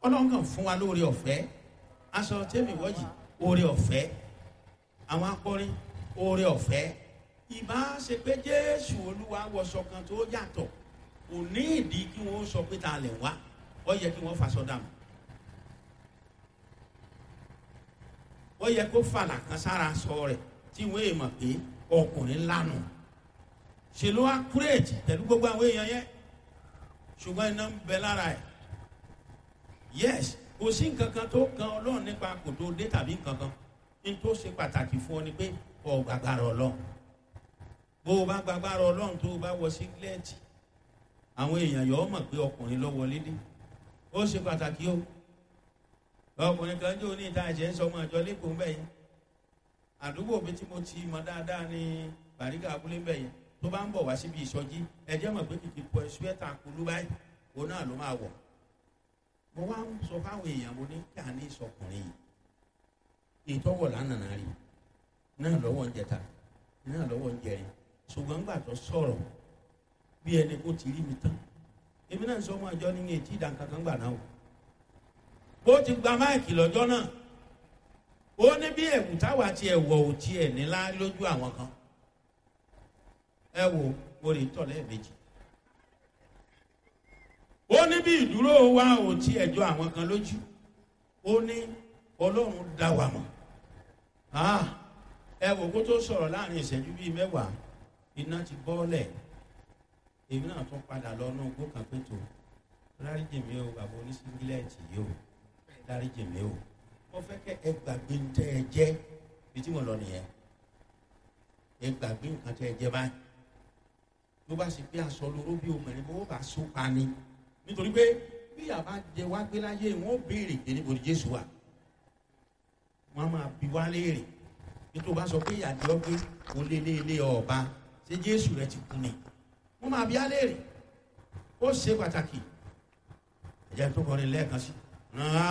Ọlọ́run kàn fún wa lóore ọ̀fẹ́. Aṣọ tẹ́mi wọ́jì oore ọ̀fẹ́. Àwọn akọrin oore ọ̀fẹ́. Ìbá ṣe pé Jésù Olúwa wọṣọ kan tó yàtọ̀, kò ní ìdí kí wọ́n sọ pé ta lẹ̀ wá. Ó yẹ kí wọ́n faṣọ dànù. Ó yẹ kó fàlà kan sára sọ rẹ̀ tí wọ́n èèmọ̀ pé ọkùnrin lánà. Ṣe ló wá kúrèjì pẹ̀lú gbogbo àwọn èèyàn yẹn. Ṣùgbọ́n iná ń bẹ lára ẹ̀. Yes, kò sí nǹkan kan tó kan Ọlọ́run nípa kò tó dé tàbí nǹkan kan. Ní tó ṣe pàtàkì fún ọ ni pé ọ gbàgbára Ọlọ́run. Bó o bá gbàgbára Ọlọ́run tó o bá wọ sígílẹ́ẹ̀tì, àwọn èèyàn yóò mọ̀ pé ọkùnrin ló wọlé dé. Ó ṣe pàtàkì o. Ọkùnrin kan jẹ́ oní ìta ẹ̀jẹ̀ ń sọ ọmọ ìjọ lẹ́kọ̀ọ́ mbẹ́ yẹn. Àdúgbò mi tí mo ti mọ̀ dáadáa ní Bàrígà abúlé mbẹ́ yẹn. Tó bá ń bọ̀ wá síbi ìsọjí, ẹ̀jẹ̀ mọ̀ pé kìkì pọ̀ ṣúẹ́tà kulú báyìí, òun náà ló máa wọ̀. Mo wá ń sọ fáwọn èèyàn, mo ní kí a ní ìsọkùnrin yìí. Ìtọ́wọ̀ lánàá rí náà lọ́wọ́ ń jẹta náà lọ́wọ́ ń jẹrin. Ṣùgbọ́n ńgbà tó sọ̀rọ̀ bí ẹni kó ti rí mi tán. Èmi náà sọ ọmọ ìjọ ní etí ìdánkankan gbà náà o. Ó ti gba máìkì lọ́jọ́ náà. Ó ní bí ẹ̀wù táwa ti ẹ̀wọ̀ ò tiẹ̀ nílá lójú àwọn kan. Ẹ wo orí tọ̀ lẹ́ẹ̀mejì. Ó ní bí ìdúró wa ò tiẹ̀ jọ àwọn kan lójú. Ó ní Ọlọ́run dá wa mọ̀. Ẹ wo kó tó sọ̀rọ̀ láàrin ìṣẹ́jú bíi mẹ́wàá, iná ti bọ́ọ̀lẹ̀. Èmi náà tún padà lọ inú igbó kan pé tó dáríjì mi o, bàbá onísíngílẹ̀tì yìí o, dáríjì mi o. Mo fẹ́ kẹ́ ẹ gbàgbé ń tẹ́ ẹ jẹ́ bí tí mo lọ nìyẹn. Ẹ gbàgbé nǹkan tẹ́ ẹ jẹ́ báyìí. Tó bá sì pé aṣọ lóró bí obìnrin bó bá so pa ni. Nítorí pé bí àbá jẹ wá gbé láyé wọn ó béèrè pé níbo ni Jésù wà. Wọ́n máa bi wá léèrè. Nítorí bá sọ pé ìyàdí ọgbẹ́ òun lé ọba, ṣé Jésù rẹ ti kú ni? Wọ́n máa bi á léèrè. Ó ṣe pàtàkì. Ẹ̀jẹ̀ tó kọrin lẹ́ẹ̀kan sí.